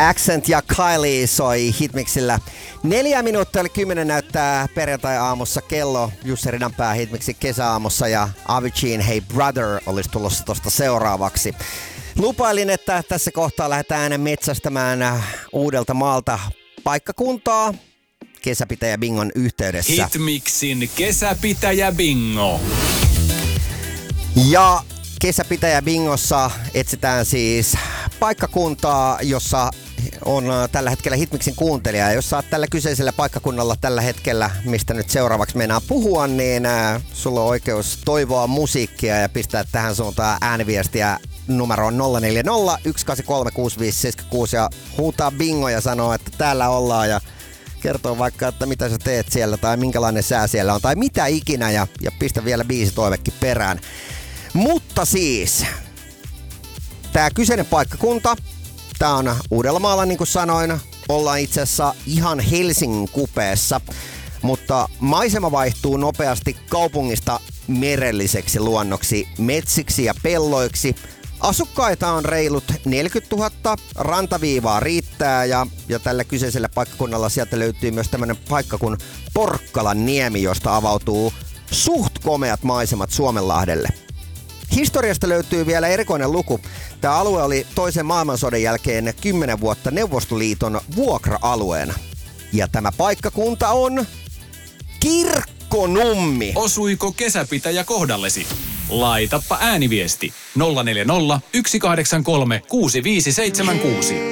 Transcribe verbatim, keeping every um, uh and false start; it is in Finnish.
Accent ja Kylie soi Hitmixillä. Neljä minuuttia oli kymmenen näyttää perjantai-aamussa kello. Jussi Ridanpää Hitmixin kesäaamussa ja Avicii Hey Brother olisi tulossa tosta seuraavaksi. Lupailin, että tässä kohtaa lähdetään metsästämään uudelta maalta paikkakuntaa kesäpitäjä bingon yhteydessä. Hitmixin kesäpitäjä bingo. Ja kesäpitäjä bingossa etsitään siis paikkakuntaa, jossa on tällä hetkellä Hitmixin kuuntelija. Ja jos sä oot tällä kyseisellä paikkakunnalla tällä hetkellä, mistä nyt seuraavaksi meinaa puhua, niin äh, sulla on oikeus toivoa musiikkia ja pistää tähän suuntaan ääniviestiä numeroon nolla neljä nolla, yksi kahdeksan kolme, kuusi viisi seitsemän kuusi ja huutaa bingo ja sanoo, että täällä ollaan ja kertoo vaikka, että mitä sä teet siellä tai minkälainen sää siellä on tai mitä ikinä ja, ja pistä vielä biisitoivekin perään. Mutta siis, tää kyseinen paikkakunta, tää on Uudellamaalla niin kuin sanoin, ollaan itse asiassa ihan Helsingin kupeessa, mutta maisema vaihtuu nopeasti kaupungista merelliseksi luonnoksi, metsiksi ja pelloiksi. Asukkaita on reilut neljäkymmentätuhatta, rantaviivaa riittää ja, ja tällä kyseisellä paikkakunnalla sieltä löytyy myös tämmönen paikka kuin Porkkalan niemi, josta avautuu suht komeat maisemat Suomenlahdelle. Historiasta löytyy vielä erikoinen luku. Tämä alue oli toisen maailmansodan jälkeen kymmenen vuotta Neuvostoliiton vuokra-alueena. Ja tämä paikkakunta on Kirkkonummi. Osuiko kesäpitäjä kohdallesi? Laitappa ääniviesti nolla neljä nolla, yksi kahdeksan kolme, kuusi viisi seitsemän kuusi.